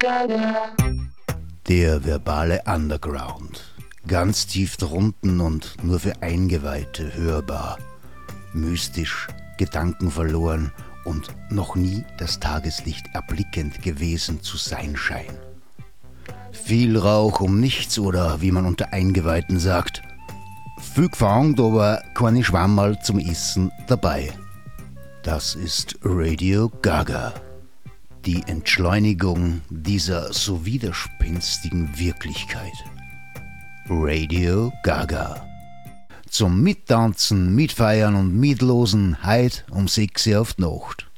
Der verbale Underground. Ganz tief drunten und nur für Eingeweihte hörbar. Mystisch, gedankenverloren und noch nie das Tageslicht erblickend gewesen zu sein scheint. Viel Rauch um nichts oder wie man unter Eingeweihten sagt, viel gefangen, aber keine Schwammerl zum Essen dabei. Das ist Radio Gaga. Die Entschleunigung dieser so widerspenstigen Wirklichkeit. Radio Gaga. Zum Mittanzen, Mitfeiern und Mitlosen heut um 6 Uhr auf die Nacht.